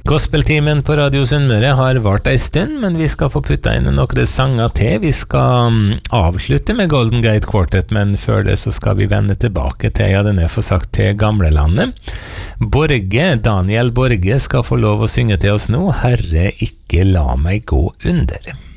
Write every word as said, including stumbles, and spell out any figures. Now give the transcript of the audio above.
Gospeltimen på Radio Sunnmøre har vart en stund, men vi skal få putta inn noen sanger til. Vi skal um, avslutte med Golden Gate Quartet, men før det så skal vi vende tilbake til, ja, den er for sagt til gamlelandet. Borge, Daniel Borge skal få lov å synge til oss nå, Herre, ikke la meg gå under.